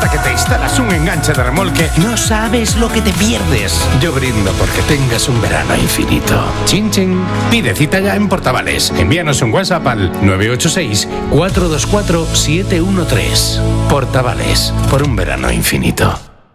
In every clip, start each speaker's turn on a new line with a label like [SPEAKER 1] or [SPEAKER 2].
[SPEAKER 1] hasta que te instalas un enganche de remolque, no sabes lo que te pierdes. Yo brindo porque tengas un verano infinito. Chin chin. Pide cita ya en Portavales. Envíanos un WhatsApp al 986-424-713. Portavales, por un verano infinito.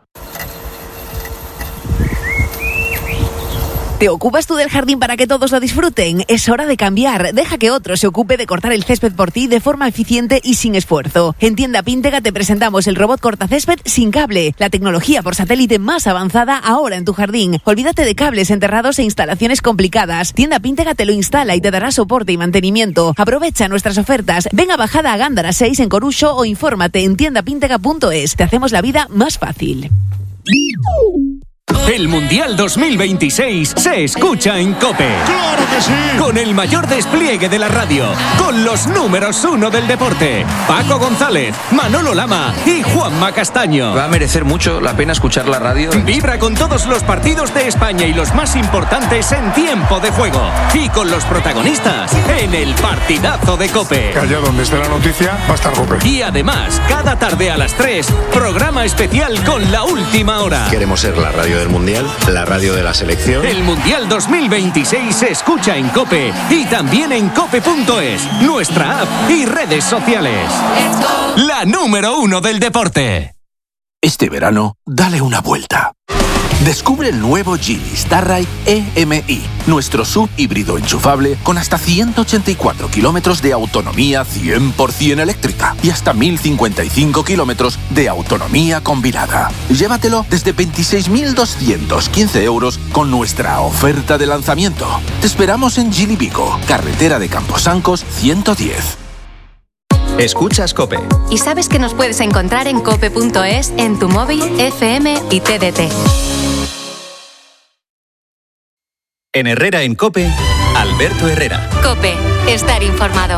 [SPEAKER 2] ¿Te ocupas tú del jardín para que todos lo disfruten? Es hora de cambiar. Deja que otro se ocupe de cortar el césped por ti de forma eficiente y sin esfuerzo. En Tienda Píntega te presentamos el robot cortacésped sin cable, la tecnología por satélite más avanzada ahora en tu jardín. Olvídate de cables enterrados e instalaciones complicadas. Tienda Píntega te lo instala y te dará soporte y mantenimiento. Aprovecha nuestras ofertas. Ven a Bajada a Gándara 6 en Coruso o infórmate en tiendapíntega.es. Te hacemos la vida más fácil.
[SPEAKER 3] El Mundial 2026 se escucha en COPE.
[SPEAKER 4] ¡Claro que sí!
[SPEAKER 3] Con el mayor despliegue de la radio, con los números 1 del deporte, Paco González, Manolo Lama y Juanma Castaño.
[SPEAKER 5] Va a merecer mucho la pena escuchar la radio.
[SPEAKER 3] Vibra con todos los partidos de España y los más importantes en tiempo de juego. Y con los protagonistas en el partidazo de COPE.
[SPEAKER 4] Que allá donde esté la noticia va a estar COPE.
[SPEAKER 3] Y además, cada tarde a las 3, programa especial con La Última Hora.
[SPEAKER 6] Queremos ser la radio del Mundial, la radio de la selección.
[SPEAKER 3] El Mundial 2026 se escucha en COPE y también en cope.es, nuestra app y redes sociales. La número 1 del deporte.
[SPEAKER 7] Este verano, dale una vuelta. Descubre el nuevo Geely Starride EMI, nuestro SUV híbrido enchufable con hasta 184 kilómetros de autonomía 100% eléctrica y hasta 1055 kilómetros de autonomía combinada. Llévatelo desde 26.215 euros con nuestra oferta de lanzamiento. Te esperamos en Geely Vigo, carretera de Camposancos 110.
[SPEAKER 8] Escuchas COPE.
[SPEAKER 9] Y sabes que nos puedes encontrar en cope.es, en tu móvil, FM y TDT.
[SPEAKER 8] En Herrera en COPE, Alberto Herrera.
[SPEAKER 9] COPE, estar informado.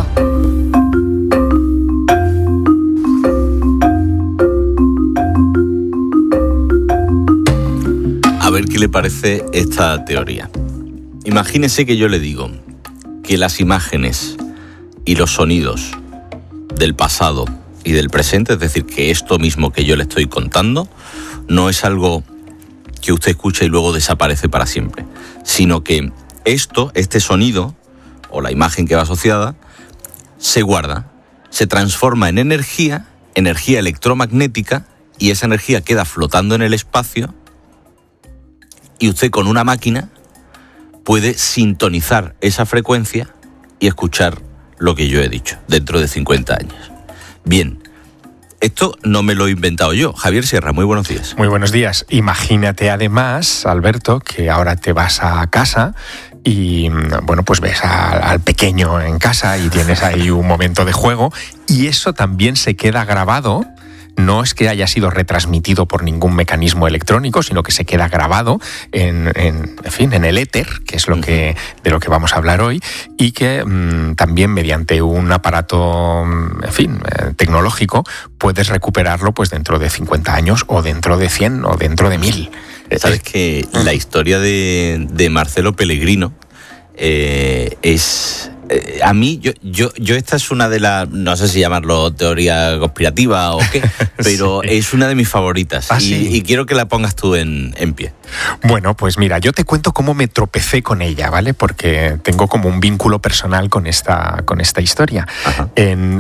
[SPEAKER 10] A ver qué le parece esta teoría. Imagínese que yo le digo que las imágenes y los sonidos del pasado y del presente, es decir, que esto mismo que yo le estoy contando no es algo que usted escucha y luego desaparece para siempre, sino que este sonido o la imagen que va asociada se guarda, se transforma en energía electromagnética, y esa energía queda flotando en el espacio y usted con una máquina puede sintonizar esa frecuencia y escuchar lo que yo he dicho dentro de 50 años. Bien, esto no me lo he inventado yo. Javier Sierra, muy buenos días.
[SPEAKER 11] Muy buenos días. Imagínate además, Alberto, que ahora te vas a casa y, bueno, pues ves al pequeño en casa y tienes ahí un momento de juego, y eso también se queda grabado. No es que haya sido retransmitido por ningún mecanismo electrónico, sino que se queda grabado en el éter, que es de lo que vamos a hablar hoy, y que también mediante un aparato, tecnológico, puedes recuperarlo pues dentro de 50 años o dentro de 100 o dentro de 1000.
[SPEAKER 10] Sabes que la historia de Marcelo Pellegrino es... a mí, yo esta es una de las, no sé si llamarlo teoría conspirativa o qué, pero sí, es una de mis favoritas. Y quiero que la pongas tú en pie.
[SPEAKER 11] Bueno, pues mira, yo te cuento cómo me tropecé con ella, ¿vale? Porque tengo como un vínculo personal con esta historia. En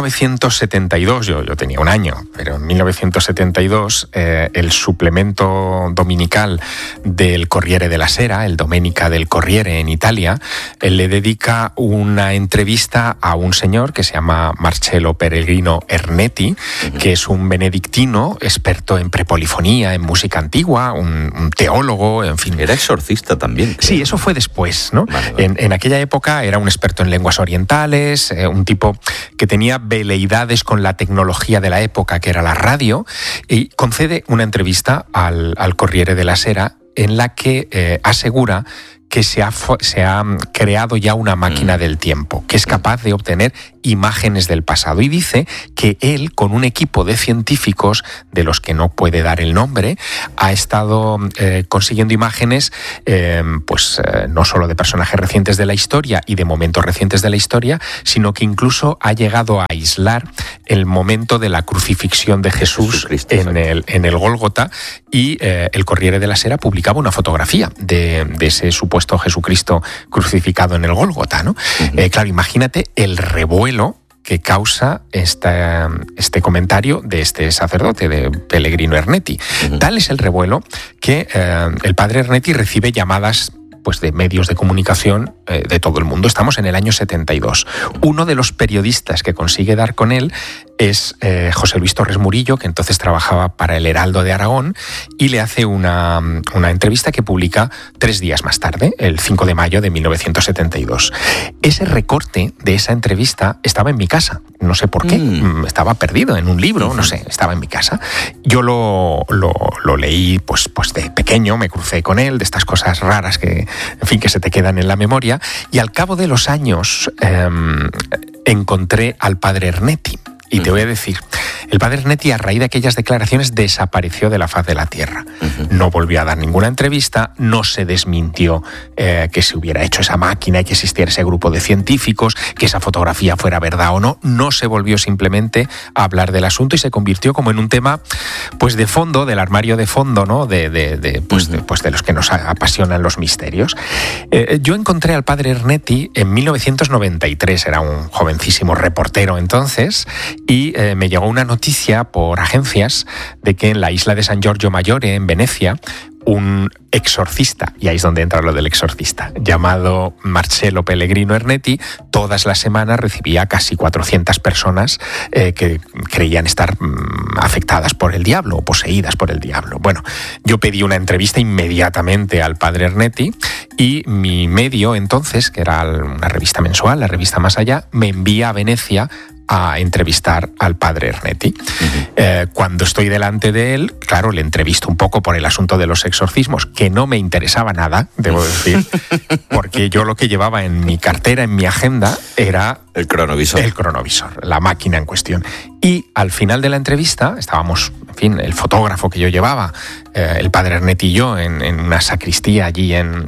[SPEAKER 11] 1972, yo tenía un año, pero en 1972 el suplemento dominical del Corriere della Sera, el Domenica del Corriere en Italia, le dedica una entrevista a un señor que se llama Marcello Pellegrino Ernetti, que es un benedictino experto en prepolifonía, en música antigua, un teólogo, en fin.
[SPEAKER 10] Era exorcista también. Creo.
[SPEAKER 11] Sí, eso fue después, ¿no? Vale. En aquella época era un experto en lenguas orientales, un tipo que tenía veleidades con la tecnología de la época, que era la radio, y concede una entrevista al Corriere della Sera en la que asegura que se ha creado ya una máquina del tiempo, que es capaz de obtener imágenes del pasado. Y dice que él, con un equipo de científicos, de los que no puede dar el nombre, ha estado consiguiendo imágenes, no solo de personajes recientes de la historia y de momentos recientes de la historia, sino que incluso ha llegado a aislar el momento de la crucifixión de Jesús en el Gólgota, y el Corriere della Sera publicaba una fotografía de ese supuesto Jesucristo crucificado en el Gólgota, ¿no? Claro, imagínate el revuelo que causa este comentario de este sacerdote, de Pellegrino Ernetti. Tal es el revuelo que el padre Ernetti recibe llamadas de medios de comunicación de todo el mundo. Estamos en el año 72. Uno de los periodistas que consigue dar con él es José Luis Torres Murillo, que entonces trabajaba para El Heraldo de Aragón, y le hace una entrevista que publica 3 días más tarde, el 5 de mayo de 1972. Ese recorte de esa entrevista estaba en mi casa. No sé por qué. Estaba perdido en un libro, no sé, estaba en mi casa. Yo lo leí pues de pequeño, me crucé con él, de estas cosas raras que se te quedan en la memoria, y al cabo de los años encontré al padre Ernetti. Y te voy a decir, el padre Ernetti, a raíz de aquellas declaraciones, desapareció de la faz de la tierra. No volvió a dar ninguna entrevista, no se desmintió que se hubiera hecho esa máquina y que existiera ese grupo de científicos, que esa fotografía fuera verdad o no. No se volvió simplemente a hablar del asunto, y se convirtió como en un tema de fondo, del armario de fondo, ¿no? De los que nos apasionan los misterios. Yo encontré al padre Ernetti en 1993, era un jovencísimo reportero entonces, y me llegó una noticia por agencias de que en la isla de San Giorgio Maggiore, en Venecia, un exorcista, y ahí es donde entra lo del exorcista, llamado Marcello Pellegrino Ernetti, todas las semanas recibía casi 400 personas que creían estar afectadas por el diablo o poseídas por el diablo. Bueno, yo pedí una entrevista inmediatamente al padre Ernetti, y mi medio entonces, que era una revista mensual, la revista Más Allá, me envía a Venecia a entrevistar al padre Ernetti. Cuando estoy delante de él, claro, le entrevisto un poco por el asunto de los exorcismos, que no me interesaba nada, debo decir, porque yo lo que llevaba en mi cartera, en mi agenda, era
[SPEAKER 10] el cronovisor.
[SPEAKER 11] El cronovisor, la máquina en cuestión. Y al final de la entrevista, estábamos, el fotógrafo que yo llevaba, el padre Ernetti y yo, en una sacristía allí en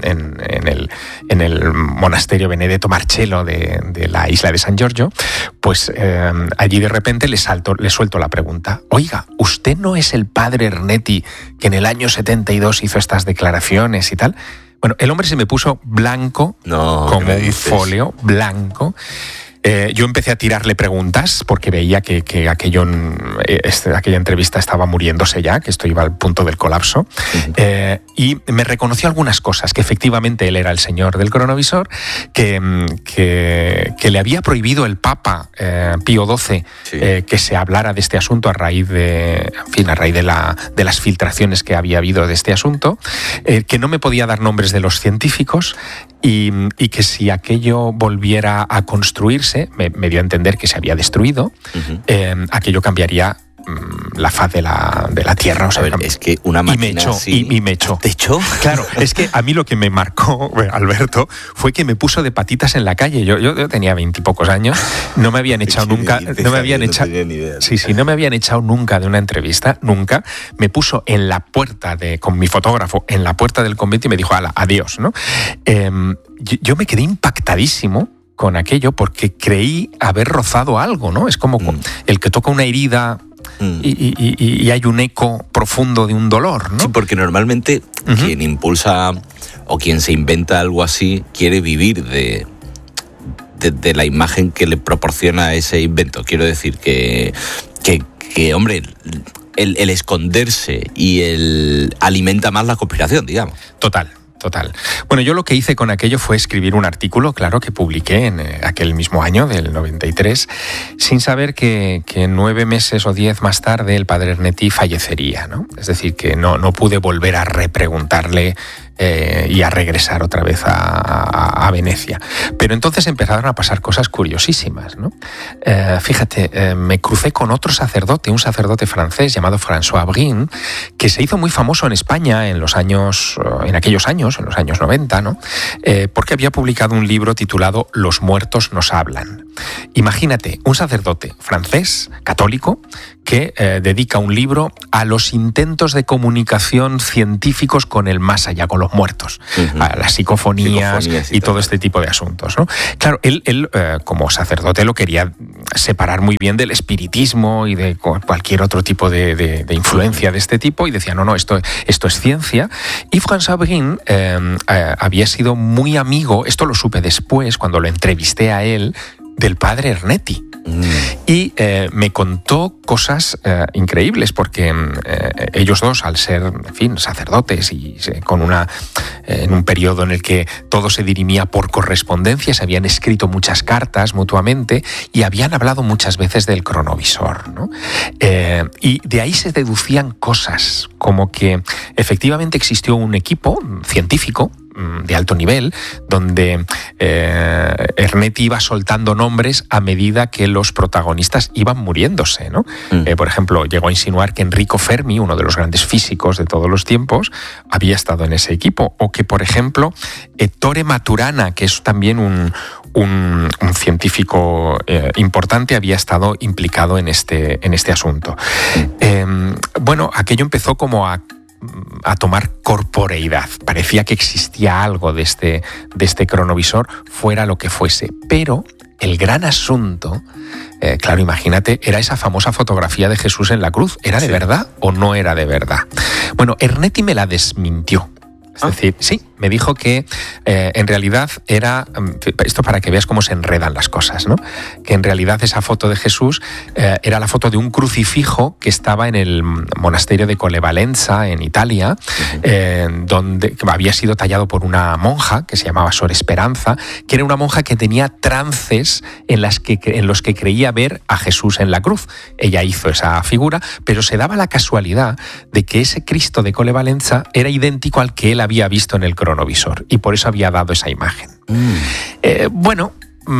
[SPEAKER 11] el monasterio Benedetto Marcello de la isla de San Giorgio, allí de repente le suelto la pregunta: oiga, ¿usted no es el padre Ernetti que en el año 72 hizo estas declaraciones y tal? Bueno, el hombre se me puso blanco, como un folio, blanco. Yo empecé a tirarle preguntas porque veía que aquella entrevista estaba muriéndose ya, que esto iba al punto del colapso. Y me reconoció algunas cosas, que efectivamente él era el señor del cronovisor, que le había prohibido el Papa Pío XII que se hablara de este asunto a raíz de las filtraciones que había habido de este asunto, que no me podía dar nombres de los científicos, y que si aquello volviera a construirse, me dio a entender que se había destruido, aquello cambiaría la faz de la Tierra. O sea,
[SPEAKER 10] es que una máquina
[SPEAKER 11] y me echó.
[SPEAKER 10] ¿Te echó?
[SPEAKER 11] Claro, es que a mí lo que me marcó, Alberto, fue que me puso de patitas en la calle. Yo tenía 20 y pocos años, no me habían echado nunca, no me habían echado nunca de una entrevista, nunca. Me puso en la puerta con mi fotógrafo en la puerta del convento y me dijo: "Ala, adiós", ¿no? Yo me quedé impactadísimo con aquello, porque creí haber rozado algo, ¿no? Es como el que toca una herida y hay un eco profundo de un dolor, ¿no?
[SPEAKER 10] Sí, porque normalmente quien impulsa o quien se inventa algo así quiere vivir de la imagen que le proporciona ese invento. Quiero decir que hombre, el esconderse y el alimenta más la conspiración, digamos.
[SPEAKER 11] Total. Bueno, yo lo que hice con aquello fue escribir un artículo, claro, que publiqué en aquel mismo año, del 93, sin saber que 9 meses o 10 más tarde el padre Ernetti fallecería, ¿no? Es decir, que no pude volver a repreguntarle y a regresar otra vez a Venecia. Pero entonces empezaron a pasar cosas curiosísimas, ¿no? Fíjate, me crucé con otro sacerdote, un sacerdote francés llamado François Brin, que se hizo muy famoso en España en los años 90, ¿no? Porque había publicado un libro titulado Los muertos nos hablan. Imagínate, un sacerdote francés, católico, que dedica un libro a los intentos de comunicación científicos con el más allá, con los muertos, a las psicofonías y todo este tipo de asuntos, ¿no? Claro, él como sacerdote lo quería separar muy bien del espiritismo y de cualquier otro tipo de influencia de este tipo, y decía, no, esto es ciencia. Y François Brin había sido muy amigo, esto lo supe después, cuando lo entrevisté a él, del padre Ernetti. Y me contó cosas increíbles, porque ellos dos, al ser, en fin, sacerdotes y en un periodo en el que todo se dirimía por correspondencia, se habían escrito muchas cartas mutuamente y habían hablado muchas veces del cronovisor, ¿no? Y de ahí se deducían cosas como que efectivamente existió un equipo científico de alto nivel, donde Ernetti iba soltando nombres a medida que los protagonistas iban muriéndose, ¿no? Por ejemplo, llegó a insinuar que Enrico Fermi, uno de los grandes físicos de todos los tiempos, había estado en ese equipo, o que, por ejemplo, Ettore Maturana, que es también un científico importante, había estado implicado en este asunto. Bueno, aquello empezó como a tomar corporeidad. Parecía que existía algo de este cronovisor, fuera lo que fuese. Pero el gran asunto, claro, imagínate, era esa famosa fotografía de Jesús en la cruz. ¿Era de verdad o no era de verdad? Bueno, Ernetti me la desmintió. Es decir, sí, me dijo que en realidad era, esto para que veas cómo se enredan las cosas, ¿no? Que en realidad esa foto de Jesús era la foto de un crucifijo que estaba en el monasterio de Collevalenza, en Italia, donde había sido tallado por una monja que se llamaba Sor Esperanza, que era una monja que tenía trances en los que creía ver a Jesús en la cruz. Ella hizo esa figura, pero se daba la casualidad de que ese Cristo de Collevalenza era idéntico al que él había visto en el cronovisor, y por eso había dado esa imagen. Bueno,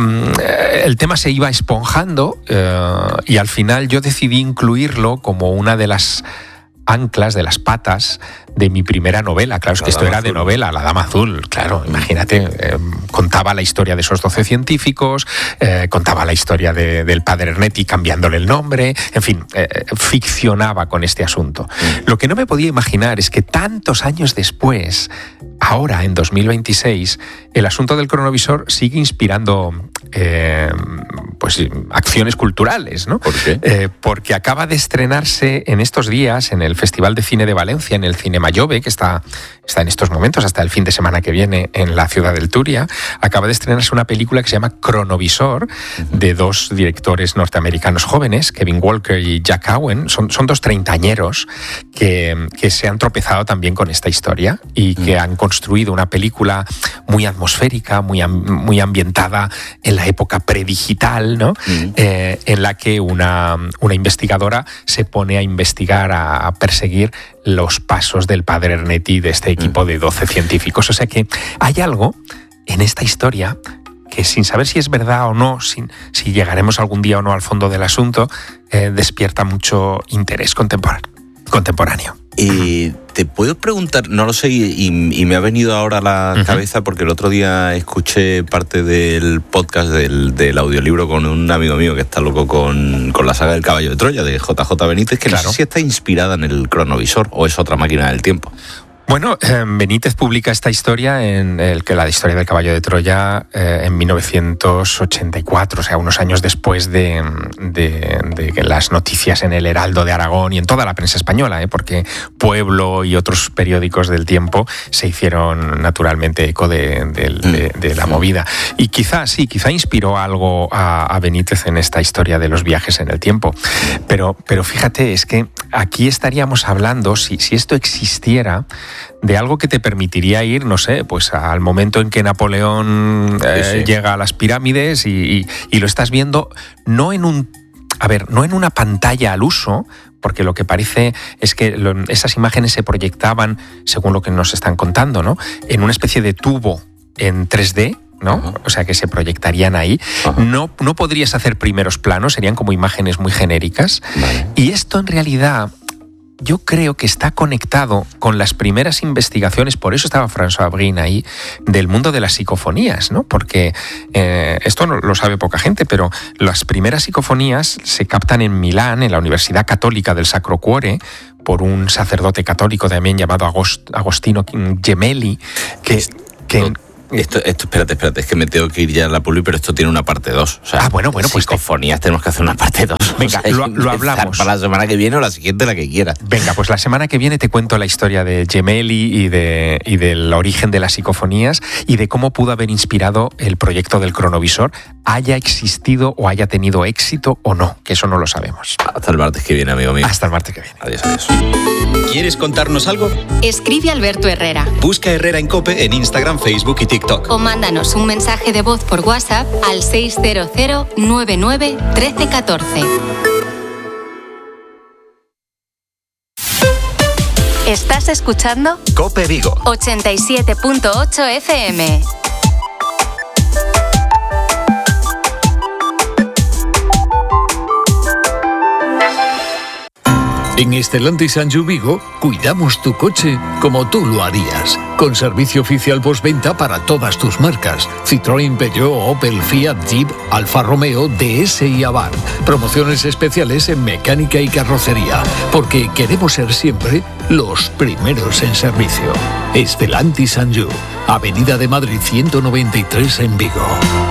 [SPEAKER 11] el tema se iba esponjando y al final yo decidí incluirlo como una de las anclas, de las patas de mi primera novela. Claro, es que esto era de novela, La Dama Azul. Claro, imagínate, contaba la historia de esos 12 científicos, contaba la historia del padre Ernetti cambiándole el nombre, en fin, ficcionaba con este asunto. Lo que no me podía imaginar es que tantos años después, ahora en 2026, el asunto del cronovisor sigue inspirando pues acciones culturales, ¿no?
[SPEAKER 10] ¿Por qué?
[SPEAKER 11] Porque acaba de estrenarse en estos días en el Festival de Cine de Valencia, en el Cinema Jove, que está en estos momentos, hasta el fin de semana que viene, en la ciudad del Túria. Acaba de estrenarse una película que se llama Cronovisor, de dos directores norteamericanos jóvenes, Kevin Walker y Jack Owen. Son dos treintañeros que se han tropezado también con esta historia y que han construido una película muy atmosférica, muy ambientada en la época predigital, ¿no? En la que una investigadora se pone a investigar, a perseguir los pasos del padre Ernetti, de este equipo de 12 científicos. O sea que hay algo en esta historia que, sin saber si es verdad o no, si llegaremos algún día o no al fondo del asunto, despierta mucho interés contemporáneo.
[SPEAKER 10] Te puedo preguntar, no lo sé, y me ha venido ahora a la cabeza porque el otro día escuché parte del podcast del audiolibro con un amigo mío que está loco con la saga del Caballo de Troya, de JJ Benítez, que claro, no sé si está inspirada en el cronovisor o es otra máquina del tiempo.
[SPEAKER 11] Bueno, Benítez publica esta historia, la historia del Caballo de Troya, en 1984, o sea, unos años después de las noticias en el Heraldo de Aragón y en toda la prensa española, porque Pueblo y otros periódicos del tiempo se hicieron naturalmente eco de la movida. Y quizá inspiró algo a Benítez en esta historia de los viajes en el tiempo. Pero fíjate, es que aquí estaríamos hablando, si esto existiera, de algo que te permitiría ir, no sé, pues al momento en que Napoleón llega a las pirámides y lo estás viendo no en un a ver, no en una pantalla al uso, porque lo que parece es que esas imágenes se proyectaban, según lo que nos están contando, ¿no?, en una especie de tubo en 3D, ¿no? Uh-huh. O sea, que se proyectarían ahí. Uh-huh. No podrías hacer primeros planos, serían como imágenes muy genéricas. Vale. Y esto en realidad yo creo que está conectado con las primeras investigaciones, por eso estaba François Brin ahí, del mundo de las psicofonías, ¿no? Porque esto no lo sabe poca gente, pero las primeras psicofonías se captan en Milán, en la Universidad Católica del Sacro Cuore, por un sacerdote católico también llamado Agostino Gemelli, que
[SPEAKER 10] Esto, espérate, es que me tengo que ir ya a la publi, pero esto tiene una parte 2. O sea,
[SPEAKER 11] bueno, pues
[SPEAKER 10] psicofonías tenemos que hacer una parte 2.
[SPEAKER 11] Venga, o sea, lo hablamos.
[SPEAKER 10] Para la semana que viene o la siguiente, la que quieras.
[SPEAKER 11] Venga, pues la semana que viene te cuento la historia de Gemelli y del origen de las psicofonías y de cómo pudo haber inspirado el proyecto del cronovisor, haya existido o haya tenido éxito o no, que eso no lo sabemos.
[SPEAKER 10] Hasta el martes que viene, amigo mío.
[SPEAKER 11] Hasta el martes que viene.
[SPEAKER 10] Adiós.
[SPEAKER 8] ¿Quieres contarnos algo?
[SPEAKER 9] Escribe a Alberto Herrera.
[SPEAKER 8] Busca Herrera en COPE en Instagram, Facebook y TikTok.
[SPEAKER 9] O mándanos un mensaje de voz por WhatsApp al 600 99 13 14. ¿Estás escuchando?
[SPEAKER 8] COPE Vigo
[SPEAKER 9] 87.8 FM.
[SPEAKER 12] En Stellantis Sanju Vigo cuidamos tu coche como tú lo harías, con servicio oficial postventa para todas tus marcas: Citroën, Peugeot, Opel, Fiat, Jeep, Alfa Romeo, DS y Abarth. Promociones especiales en mecánica y carrocería, porque queremos ser siempre los primeros en servicio. Stellantis Sanju, Avenida de Madrid 193 en Vigo.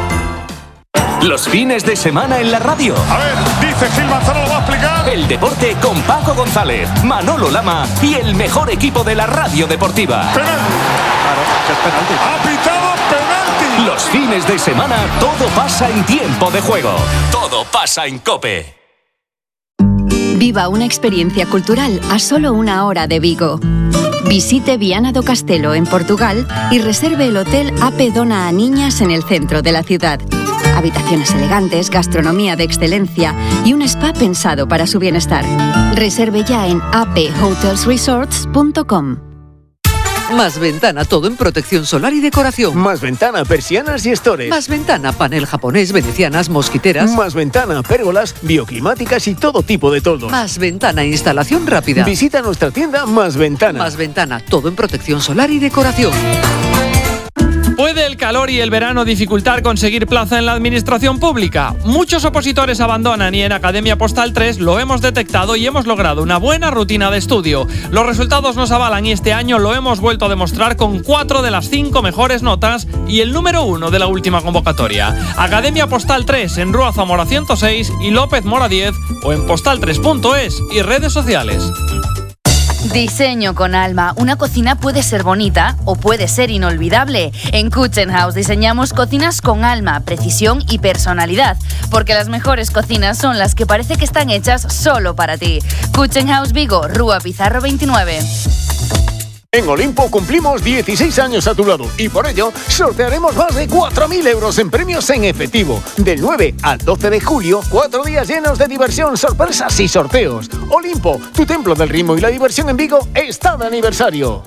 [SPEAKER 3] Los fines de semana en la radio.
[SPEAKER 4] A ver, dice Gil Manzano, lo va a explicar.
[SPEAKER 3] El deporte con Paco González, Manolo Lama y el mejor equipo de la radio deportiva.
[SPEAKER 4] Penalti.
[SPEAKER 13] Claro, que es penalti.
[SPEAKER 4] Ha pitado penalti.
[SPEAKER 3] Los fines de semana todo pasa en tiempo de juego. Todo pasa en COPE.
[SPEAKER 14] Viva una experiencia cultural a solo 1 hora de Vigo. Visite Viana do Castelo en Portugal y reserve el hotel AP Dona a Niñas en el centro de la ciudad. Habitaciones elegantes, gastronomía de excelencia y un spa pensado para su bienestar. Reserve ya en aphotelsresorts.com.
[SPEAKER 15] Más Ventana, todo en protección solar y decoración.
[SPEAKER 16] Más Ventana, persianas y estores.
[SPEAKER 15] Más Ventana, panel japonés, venecianas, mosquiteras.
[SPEAKER 16] Más Ventana, pérgolas, bioclimáticas y todo tipo de toldos.
[SPEAKER 15] Más Ventana, instalación rápida.
[SPEAKER 16] Visita nuestra tienda Más Ventana.
[SPEAKER 15] Más Ventana, todo en protección solar y decoración.
[SPEAKER 17] ¿Puede el calor y el verano dificultar conseguir plaza en la administración pública? Muchos opositores abandonan y en Academia Postal 3 lo hemos detectado y hemos logrado una buena rutina de estudio. Los resultados nos avalan y este año lo hemos vuelto a demostrar con 4 de las 5 mejores notas y el número 1 de la última convocatoria. Academia Postal 3 en Rúa Zamora 106 y López Mora 10 o en postal3.es y redes sociales.
[SPEAKER 18] Diseño con alma. Una cocina puede ser bonita o puede ser inolvidable. En Kitchen House diseñamos cocinas con alma, precisión y personalidad, porque las mejores cocinas son las que parece que están hechas solo para ti. Kitchen House Vigo, Rúa Pizarro 29.
[SPEAKER 16] En Olimpo cumplimos 16 años a tu lado y por ello sortearemos más de 4.000 euros en premios en efectivo. Del 9 al 12 de julio, 4 días llenos de diversión, sorpresas y sorteos. Olimpo, tu templo del ritmo y la diversión en Vigo, está de aniversario.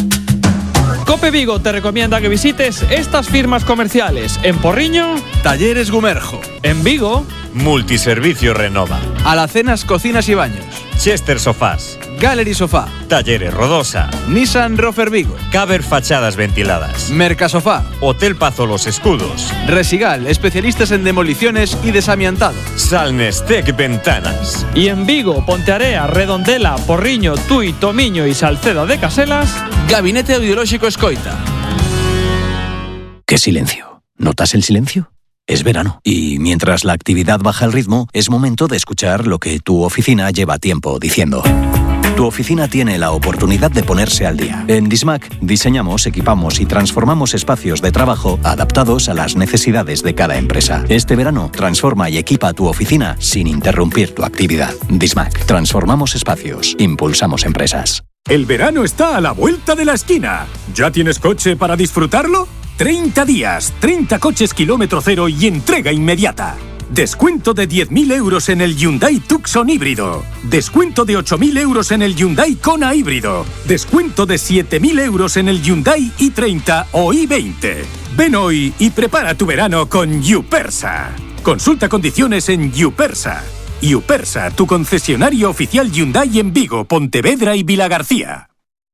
[SPEAKER 17] COPE Vigo te recomienda que visites estas firmas comerciales. En Porriño,
[SPEAKER 19] Talleres Gumerjo.
[SPEAKER 17] En Vigo,
[SPEAKER 19] Multiservicio Renova.
[SPEAKER 20] Alacenas Cocinas y Baños.
[SPEAKER 19] Chester Sofás.
[SPEAKER 20] Gallery Sofá.
[SPEAKER 19] Talleres Rodosa.
[SPEAKER 20] Nissan Rofer Vigo.
[SPEAKER 19] Caber Fachadas Ventiladas.
[SPEAKER 20] Mercasofá.
[SPEAKER 19] Hotel Pazo Los Escudos.
[SPEAKER 20] Resigal, especialistas en demoliciones y desamiantado.
[SPEAKER 19] Salnestec Ventanas.
[SPEAKER 17] Y en Vigo, Pontearea, Redondela, Porriño, Tui, Tomiño y Salceda de Caselas,
[SPEAKER 20] Gabinete Audiolóxico Escoita.
[SPEAKER 21] ¿Qué silencio? ¿Notas el silencio? Es verano y mientras la actividad baja el ritmo, es momento de escuchar lo que tu oficina lleva tiempo diciendo. Tu oficina tiene la oportunidad de ponerse al día. En Dismac diseñamos, equipamos y transformamos espacios de trabajo adaptados a las necesidades de cada empresa. Este verano, transforma y equipa tu oficina sin interrumpir tu actividad. Dismac. Transformamos espacios. Impulsamos empresas.
[SPEAKER 22] El verano está a la vuelta de la esquina. ¿Ya tienes coche para disfrutarlo? 30 días, 30 coches kilómetro cero y entrega inmediata. Descuento de 10.000 euros en el Hyundai Tucson híbrido. Descuento de 8.000 euros en el Hyundai Kona híbrido. Descuento de 7.000 euros en el Hyundai i30 o i20. Ven hoy y prepara tu verano con Yupersa. Consulta condiciones en Yupersa. Yupersa, tu concesionario oficial Hyundai en Vigo, Pontevedra y Vilagarcía.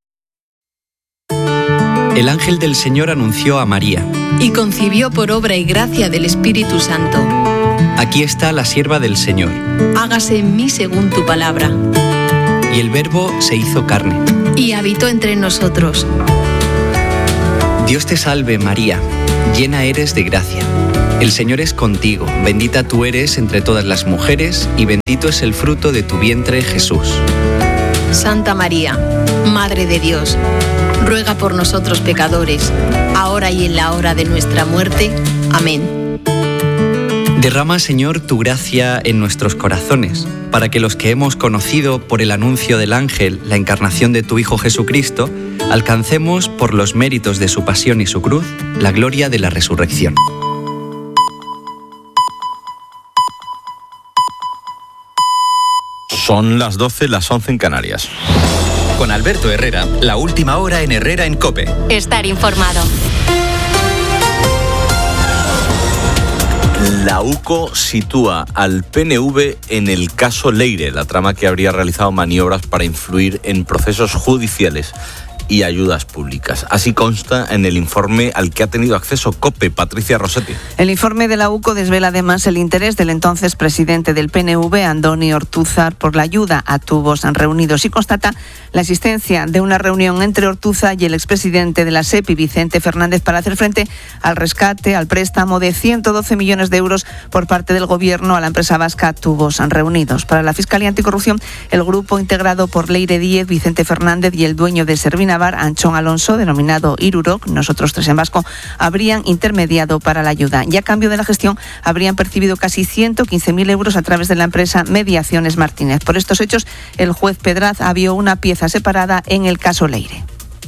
[SPEAKER 1] El ángel del Señor anunció a María.
[SPEAKER 2] Y concibió por obra y gracia del Espíritu Santo.
[SPEAKER 1] Aquí está la sierva del Señor.
[SPEAKER 2] Hágase en mí según tu palabra.
[SPEAKER 1] Y el Verbo se hizo carne.
[SPEAKER 2] Y habitó entre nosotros.
[SPEAKER 1] Dios te salve, María, llena eres de gracia. El Señor es contigo, bendita tú eres entre todas las mujeres, y bendito es el fruto de tu vientre, Jesús.
[SPEAKER 2] Santa María, Madre de Dios, ruega por nosotros pecadores, ahora y en la hora de nuestra muerte. Amén.
[SPEAKER 1] Derrama, Señor, tu gracia en nuestros corazones, para que los que hemos conocido por el anuncio del ángel la encarnación de tu Hijo Jesucristo, alcancemos por los méritos de su pasión y su cruz la gloria de la resurrección.
[SPEAKER 10] Son las 12, las 11 en Canarias.
[SPEAKER 8] Con Alberto Herrera, la última hora en Herrera en COPE.
[SPEAKER 9] Estar informado.
[SPEAKER 10] La UCO sitúa al PNV en el caso Leire, la trama que habría realizado maniobras para influir en procesos judiciales y ayudas públicas. Así consta en el informe al que ha tenido acceso COPE, Patricia Rossetti.
[SPEAKER 23] El informe de la UCO desvela además el interés del entonces presidente del PNV, Andoni Ortúzar, por la ayuda a tubos reunidos y constata la existencia de una reunión entre Ortúzar y el expresidente de la SEPI, Vicente Fernández, para hacer frente al rescate, al préstamo de 112 millones de euros por parte del Gobierno a la empresa vasca Tubos Reunidos. Para la Fiscalía Anticorrupción, el grupo integrado por Leire Díez, Vicente Fernández y el dueño de Servinavar, Anchón Alonso, denominado Iruroc, nosotros tres en vasco, habrían intermediado para la ayuda y a cambio de la gestión habrían percibido casi 115.000 euros a través de la empresa Mediaciones Martínez. Por estos hechos, el juez Pedraz vio una pieza separada en el caso Leire.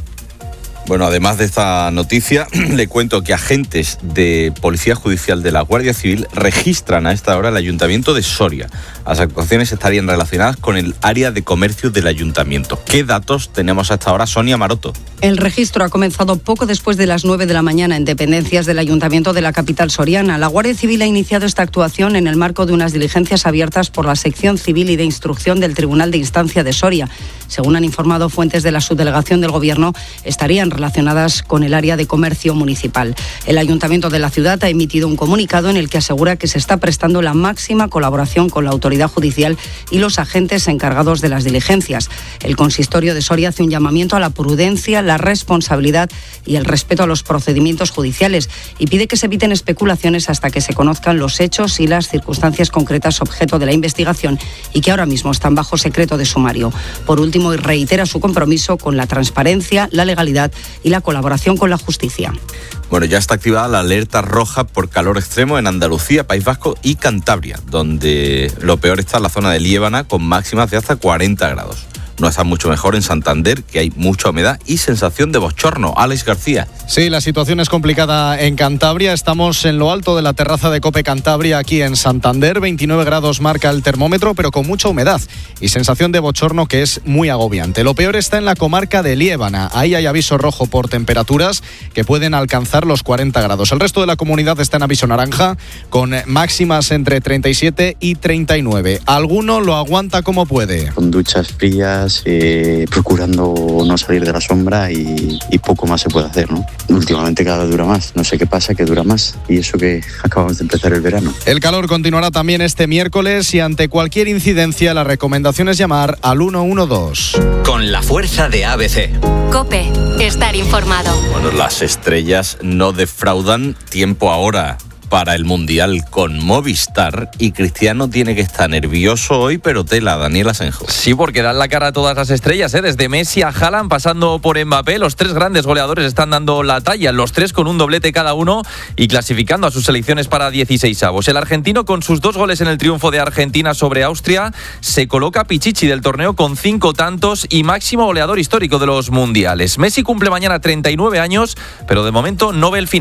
[SPEAKER 10] Bueno, además de esta noticia, le cuento que agentes de Policía Judicial de la Guardia Civil registran a esta hora el Ayuntamiento de Soria. Las actuaciones estarían relacionadas con el área de comercio del Ayuntamiento. ¿Qué datos tenemos a esta hora, Sonia Maroto?
[SPEAKER 24] El registro ha comenzado poco después de las 9 de la mañana en dependencias del Ayuntamiento de la capital soriana. La Guardia Civil ha iniciado esta actuación en el marco de unas diligencias abiertas por la Sección Civil y de Instrucción del Tribunal de Instancia de Soria. Según han informado fuentes de la subdelegación del Gobierno, estarían relacionadas con el área de comercio municipal. El Ayuntamiento de la ciudad ha emitido un comunicado en el que asegura que se está prestando la máxima colaboración con la autoridad judicial y los agentes encargados de las diligencias. El consistorio de Soria hace un llamamiento a la prudencia, la responsabilidad y el respeto a los procedimientos judiciales y pide que se eviten especulaciones hasta que se conozcan los hechos y las circunstancias concretas objeto de la investigación y que ahora mismo están bajo secreto de sumario. Por último, reitera su compromiso con la transparencia, la legalidad y la colaboración con la justicia.
[SPEAKER 10] Bueno, ya está activada la alerta roja por calor extremo en Andalucía, País Vasco y Cantabria, donde lo peor está en la zona de Liébana con máximas de hasta 40 grados. No está mucho mejor en Santander, que hay mucha humedad y sensación de bochorno. Alex García.
[SPEAKER 25] Sí, la situación es complicada en Cantabria. Estamos en lo alto de la terraza de COPE Cantabria, aquí en Santander. 29 grados marca el termómetro, pero con mucha humedad y sensación de bochorno que es muy agobiante. Lo peor está en la comarca de Liébana. Ahí hay aviso rojo por temperaturas que pueden alcanzar los 40 grados. El resto de la comunidad está en aviso naranja, con máximas entre 37 y 39. Alguno lo aguanta como puede.
[SPEAKER 26] Con duchas frías, procurando no salir de la sombra y poco más se puede hacer, ¿no? Últimamente cada vez dura más, no sé qué pasa, que dura más, y eso que acabamos de empezar el verano.
[SPEAKER 25] El calor continuará también este miércoles y ante cualquier incidencia la recomendación es llamar al 112.
[SPEAKER 8] Con la fuerza de ABC.
[SPEAKER 9] COPE, estar informado.
[SPEAKER 10] Bueno, las estrellas no defraudan. Tiempo ahora para el Mundial con Movistar y Cristiano tiene que estar nervioso hoy, pero tela, Daniel Asenjo.
[SPEAKER 5] Sí, porque dan la cara a todas las estrellas, desde Messi a Haaland, pasando por Mbappé. Los tres grandes goleadores están dando la talla, los tres con un doblete cada uno y clasificando a sus selecciones para 16avos. El argentino, con sus 2 goles en el triunfo de Argentina sobre Austria, se coloca pichichi del torneo con 5 tantos y máximo goleador histórico de los mundiales. Messi cumple mañana 39 años, pero de momento no ve el final.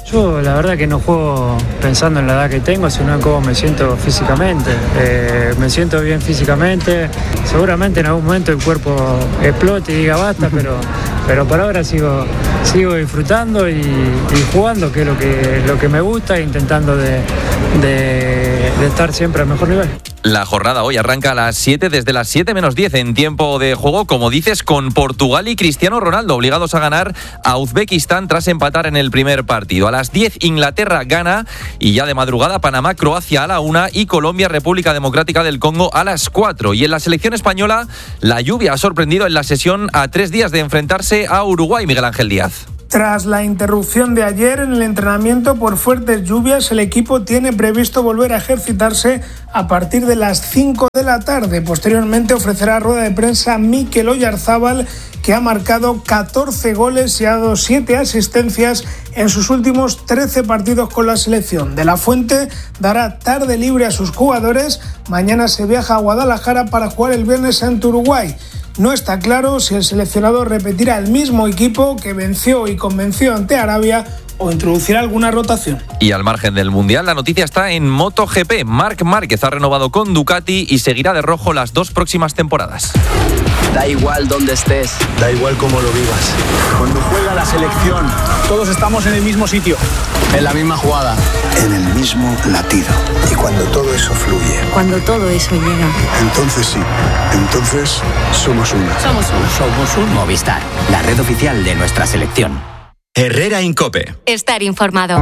[SPEAKER 4] Yo la verdad que no juego pensando en la edad que tengo, sino en cómo me siento físicamente. Me siento bien físicamente, seguramente en algún momento el cuerpo explote y diga basta, pero por ahora sigo disfrutando y jugando, que es lo que me gusta, e intentando de estar siempre al mejor nivel.
[SPEAKER 5] La jornada hoy arranca a las 7, desde las 7 menos 10 en tiempo de juego, como dices, con Portugal y Cristiano Ronaldo obligados a ganar a Uzbekistán tras empatar en el primer partido. A las 10 Inglaterra gana y ya de madrugada Panamá, Croacia a la 1 y Colombia, República Democrática del Congo a las 4. Y en la selección española la lluvia ha sorprendido en la sesión a 3 días de enfrentarse a Uruguay. Miguel Ángel Díaz.
[SPEAKER 6] Tras la interrupción de ayer en el entrenamiento por fuertes lluvias, el equipo tiene previsto volver a ejercitarse a partir de las 5 de la tarde. Posteriormente ofrecerá rueda de prensa Mikel Oyarzábal, que ha marcado 14 goles y ha dado 7 asistencias en sus últimos 13 partidos con la selección. De la Fuente dará tarde libre a sus jugadores. Mañana se viaja a Guadalajara para jugar el viernes ante Uruguay. No está claro si el seleccionador repetirá el mismo equipo que venció y convenció ante Arabia o introducirá alguna rotación.
[SPEAKER 5] Y al margen del Mundial, la noticia está en MotoGP. Marc Márquez ha renovado con Ducati y seguirá de rojo las 2 próximas temporadas.
[SPEAKER 7] Da igual dónde estés, da igual cómo lo vivas. Cuando juega la selección, todos estamos en el mismo sitio, en la misma jugada,
[SPEAKER 11] en el mismo latido. Y cuando todo eso fluye,
[SPEAKER 12] cuando todo eso llega,
[SPEAKER 11] entonces sí, entonces somos uno.
[SPEAKER 12] Somos un
[SPEAKER 13] Movistar, la red oficial de nuestra selección.
[SPEAKER 8] Herrera Incope.
[SPEAKER 9] Estar informado.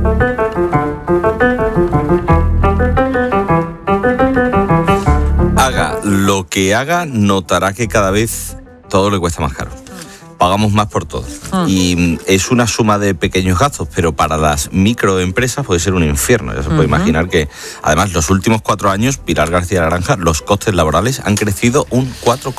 [SPEAKER 10] Haga lo que haga, notará que cada vez todo le cuesta más caro. Pagamos más por todo. Y es una suma de pequeños gastos, pero para las microempresas puede ser un infierno. Ya se puede imaginar que, además, los últimos 4 años, Pilar García Granja, los costes laborales han crecido un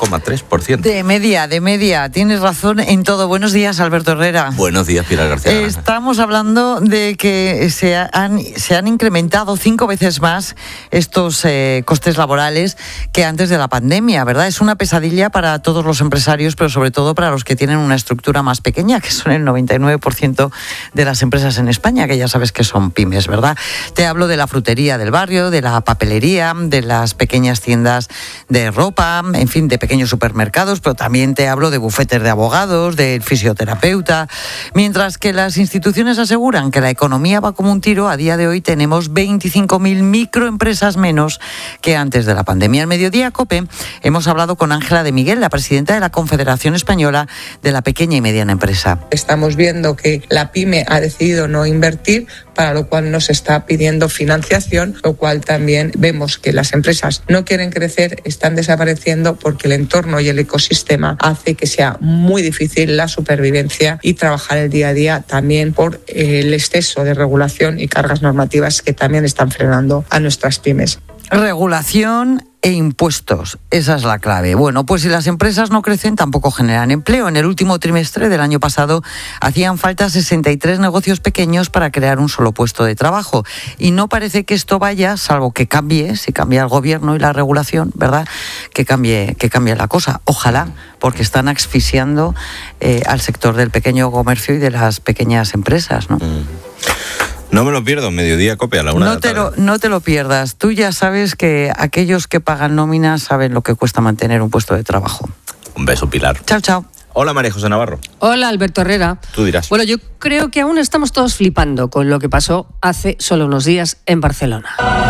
[SPEAKER 10] 4,3%.
[SPEAKER 27] De media. Tienes razón en todo. Buenos días, Alberto Herrera.
[SPEAKER 10] Buenos días, Pilar García Granja.
[SPEAKER 27] Estamos hablando de que se han incrementado 5 veces más estos costes laborales que antes de la pandemia, ¿verdad? Es una pesadilla para todos los empresarios, pero sobre todo para los que tienen una estructura más pequeña, que son el 99% de las empresas en España, que ya sabes que son pymes, ¿verdad? Te hablo de la frutería del barrio, de la papelería, de las pequeñas tiendas de ropa, en fin, de pequeños supermercados, pero también te hablo de bufetes de abogados, del fisioterapeuta. Mientras que las instituciones aseguran que la economía va como un tiro, a día de hoy tenemos 25.000 microempresas menos que antes de la pandemia. Al mediodía, COPE, hemos hablado con Ángela de Miguel, la presidenta de la Confederación Española de la Pequeña y Mediana Empresa.
[SPEAKER 28] Estamos viendo que la pyme ha decidido no invertir, para lo cual nos está pidiendo financiación, lo cual también vemos que las empresas no quieren crecer, están desapareciendo porque el entorno y el ecosistema hace que sea muy difícil la supervivencia y trabajar el día a día, también por el exceso de regulación y cargas normativas que también están frenando a nuestras pymes.
[SPEAKER 27] Regulación e impuestos, esa es la clave. Bueno, pues si las empresas no crecen, tampoco generan empleo. En el último trimestre del año pasado hacían falta 63 negocios pequeños para crear un solo puesto de trabajo. Y no parece que esto vaya, salvo que cambie, si cambia el gobierno y la regulación, ¿verdad? Que cambie la cosa. Ojalá, porque están asfixiando al sector del pequeño comercio y de las pequeñas empresas, ¿no?
[SPEAKER 10] No me lo pierdo, mediodía, COPE, a la 1 de la tarde.
[SPEAKER 27] No te lo pierdas. Tú ya sabes que aquellos que pagan nóminas saben lo que cuesta mantener un puesto de trabajo.
[SPEAKER 10] Un beso, Pilar.
[SPEAKER 27] Chao, chao.
[SPEAKER 10] Hola, María José Navarro.
[SPEAKER 29] Hola, Alberto Herrera.
[SPEAKER 10] Tú dirás.
[SPEAKER 29] Bueno, yo creo que aún estamos todos flipando con lo que pasó hace solo unos días en Barcelona.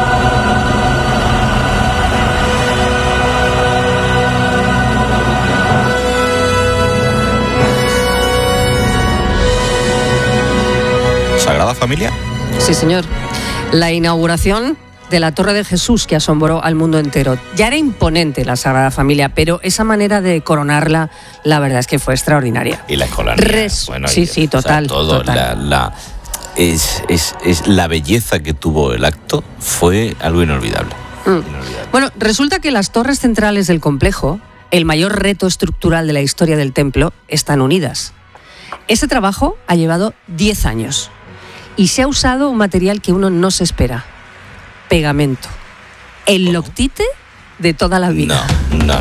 [SPEAKER 10] ¿Sagrada Familia?
[SPEAKER 29] Sí, señor. La inauguración de la Torre de Jesús que asombró al mundo entero. Ya era imponente la Sagrada Familia, pero esa manera de coronarla, la verdad es que fue extraordinaria.
[SPEAKER 10] Y la escolanía.
[SPEAKER 29] Sí, total.
[SPEAKER 10] O sea, todo,
[SPEAKER 29] total.
[SPEAKER 10] Es la belleza que tuvo el acto, fue algo inolvidable.
[SPEAKER 29] Bueno, resulta que las torres centrales del complejo, el mayor reto estructural de la historia del templo, están unidas. Ese trabajo ha llevado 10 años. Y se ha usado un material que uno no se espera. Pegamento. El loctite de toda la vida.
[SPEAKER 10] No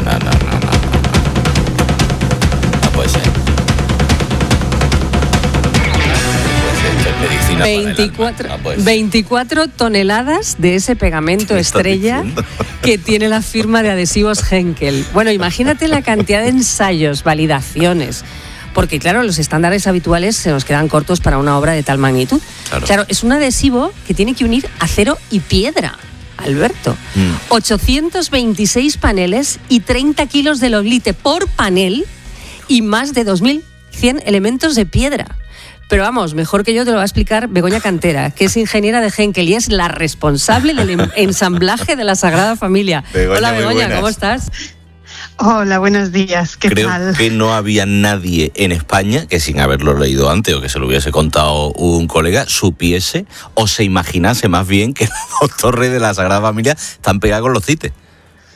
[SPEAKER 10] puede ser. Esto es medicina
[SPEAKER 29] 24 toneladas de ese pegamento estrella que tiene la firma de adhesivos Henkel. Bueno, imagínate la cantidad de ensayos, validaciones, porque claro, los estándares habituales se nos quedan cortos para una obra de tal magnitud. Claro, es un adhesivo que tiene que unir acero y piedra, Alberto. 826 paneles y 30 kilos de loblite por panel y más de 2.100 elementos de piedra. Pero vamos, mejor que yo te lo va a explicar Begoña Cantera, que es ingeniera de Henkel y es la responsable del ensamblaje de la Sagrada Familia. Hola Begoña, ¿cómo estás?
[SPEAKER 3] Hola, buenos días, ¿qué tal?
[SPEAKER 10] Creo que no había nadie en España que sin haberlo leído antes o que se lo hubiese contado un colega, supiese o se imaginase más bien que las dos torres de la Sagrada Familia están pegadas con los CITES.